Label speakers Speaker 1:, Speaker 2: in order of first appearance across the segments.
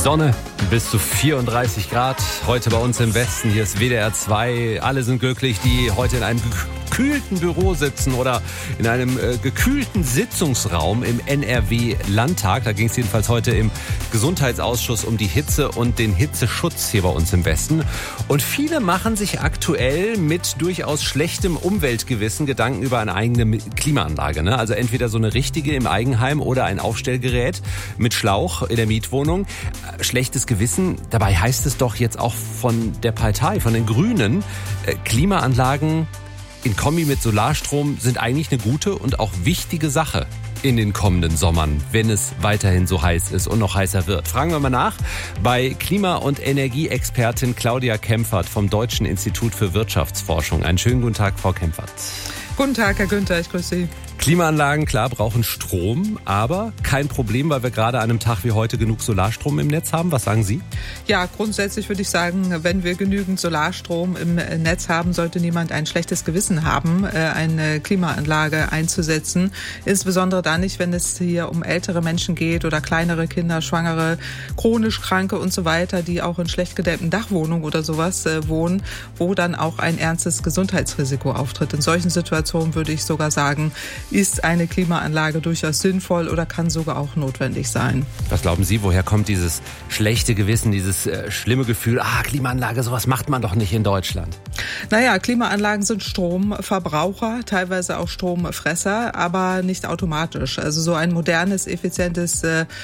Speaker 1: Sonne bis zu 34 Grad. Heute bei uns im Westen. Hier ist WDR 2. Alle sind glücklich, die heute in einem gekühlten Büro sitzen oder in einem gekühlten Sitzungsraum im NRW-Landtag. Da ging es jedenfalls heute im Gesundheitsausschuss um die Hitze und den Hitzeschutz hier bei uns im Westen. Und viele machen sich aktuell mit durchaus schlechtem Umweltgewissen Gedanken über eine eigene Klimaanlage. Ne? Also entweder so eine richtige im Eigenheim oder ein Aufstellgerät mit Schlauch in der Mietwohnung. Schlechtes Gewissen, dabei heißt es doch jetzt auch von der Partei, von den Grünen, Klimaanlagen in Kombi mit Solarstrom sind eigentlich eine gute und auch wichtige Sache in den kommenden Sommern, wenn es weiterhin so heiß ist und noch heißer wird. Fragen wir mal nach bei Klima- und Energieexpertin Claudia Kempfert vom Deutschen Institut für Wirtschaftsforschung. Einen schönen guten Tag, Frau Kempfert.
Speaker 2: Guten Tag, Herr Günther, ich grüße Sie.
Speaker 1: Klimaanlagen, klar, brauchen Strom, aber kein Problem, weil wir gerade an einem Tag wie heute genug Solarstrom im Netz haben. Was sagen Sie?
Speaker 2: Ja, grundsätzlich würde ich sagen, wenn wir genügend Solarstrom im Netz haben, sollte niemand ein schlechtes Gewissen haben, eine Klimaanlage einzusetzen. Insbesondere dann nicht, wenn es hier um ältere Menschen geht oder kleinere Kinder, Schwangere, chronisch Kranke und so weiter, die auch in schlecht gedämmten Dachwohnungen oder sowas wohnen, wo dann auch ein ernstes Gesundheitsrisiko auftritt. In solchen Situationen würde ich sogar sagen, ist eine Klimaanlage durchaus sinnvoll oder kann sogar auch notwendig sein.
Speaker 1: Was glauben Sie, woher kommt dieses schlechte Gewissen, dieses schlimme Gefühl, Klimaanlage, sowas macht man doch nicht in Deutschland?
Speaker 2: Naja, Klimaanlagen sind Stromverbraucher, teilweise auch Stromfresser, aber nicht automatisch. Also so ein modernes, effizientes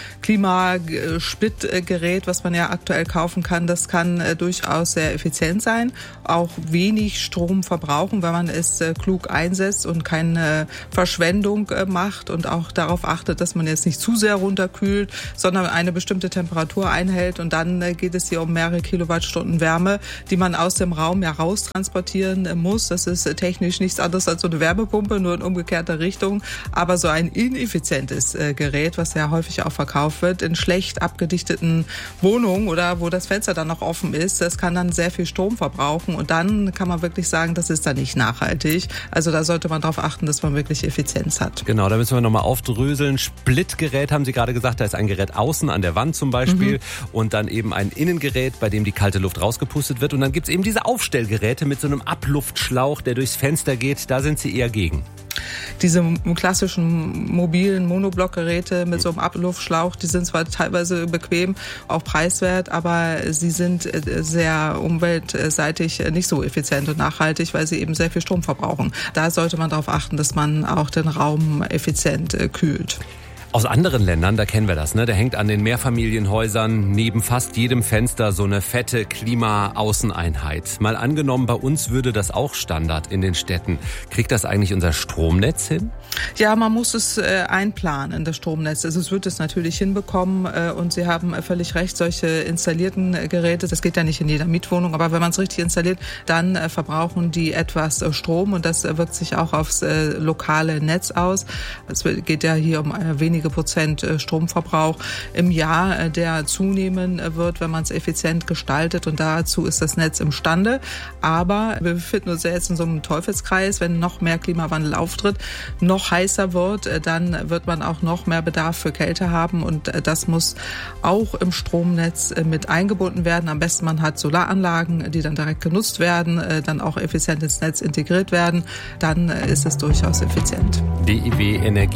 Speaker 2: Klimasplittgerät, was man ja aktuell kaufen kann, das kann durchaus sehr effizient sein, auch wenig Strom verbrauchen, wenn man es klug einsetzt und keine Verschwendung macht und auch darauf achtet, dass man jetzt nicht zu sehr runterkühlt, sondern eine bestimmte Temperatur einhält und dann geht es hier um mehrere Kilowattstunden Wärme, die man aus dem Raum ja raustransportieren muss. Das ist technisch nichts anderes als so eine Wärmepumpe, nur in umgekehrter Richtung. Aber so ein ineffizientes Gerät, was ja häufig auch verkauft wird, in schlecht abgedichteten Wohnungen oder wo das Fenster dann noch offen ist, das kann dann sehr viel Strom verbrauchen und dann kann man wirklich sagen, das ist dann nicht nachhaltig. Also da sollte man darauf achten, dass man wirklich Effizienz hat.
Speaker 1: Genau, da müssen wir nochmal aufdröseln. Splitgerät haben Sie gerade gesagt, da ist ein Gerät außen an der Wand zum Beispiel und dann eben ein Innengerät, bei dem die kalte Luft rausgepustet wird und dann gibt es eben diese Aufstellgeräte mit so einem Abluftschlauch, der durchs Fenster geht. Da sind Sie eher gegen.
Speaker 2: Diese klassischen mobilen Monoblockgeräte mit so einem Abluftschlauch, die sind zwar teilweise bequem, auch preiswert, aber sie sind sehr umweltseitig nicht so effizient und nachhaltig, weil sie eben sehr viel Strom verbrauchen. Da sollte man darauf achten, dass man auch den Raum effizient kühlt.
Speaker 1: Aus anderen Ländern, da kennen wir das, ne? Da hängt an den Mehrfamilienhäusern neben fast jedem Fenster so eine fette Klima-Außeneinheit. Mal angenommen, bei uns würde das auch Standard in den Städten. Kriegt das eigentlich unser Stromnetz hin?
Speaker 2: Ja, man muss es einplanen, das Stromnetz. Also es wird es natürlich hinbekommen und Sie haben völlig recht, solche installierten Geräte, das geht ja nicht in jeder Mietwohnung, aber wenn man es richtig installiert, dann verbrauchen die etwas Strom und das wirkt sich auch aufs lokale Netz aus. Es geht ja hier um wenige Prozent Stromverbrauch im Jahr, der zunehmen wird, wenn man es effizient gestaltet und dazu ist das Netz imstande. Aber wir befinden uns ja jetzt in so einem Teufelskreis, wenn noch mehr Klimawandel auftritt, noch heißer wird, dann wird man auch noch mehr Bedarf für Kälte haben und das muss auch im Stromnetz mit eingebunden werden. Am besten man hat Solaranlagen, die dann direkt genutzt werden, dann auch effizient ins Netz integriert werden, dann ist es durchaus effizient.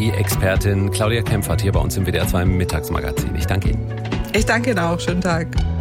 Speaker 1: DIW-Energieexpertin Claudia Kempfert hier bei uns im WDR 2 Mittagsmagazin. Ich danke Ihnen.
Speaker 2: Ich danke Ihnen auch. Schönen Tag.